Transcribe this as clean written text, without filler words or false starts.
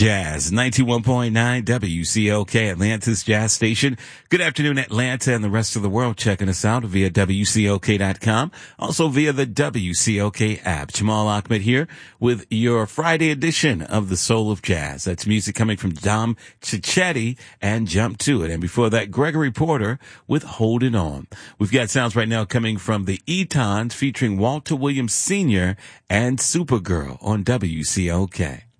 Jazz 91.9 WCOK, Atlanta's Jazz Station. Good afternoon, Atlanta and the rest of the world checking us out via WCOK.com. Also via the WCOK app. Jamal Ahmed here with your Friday edition of the Soul of Jazz. That's music coming from Dom Cicchetti and Jump to It. And before that, Gregory Porter with Holding On. We've got sounds right now coming from the Etons featuring Walter Williams Sr. and Supergirl on WCOK.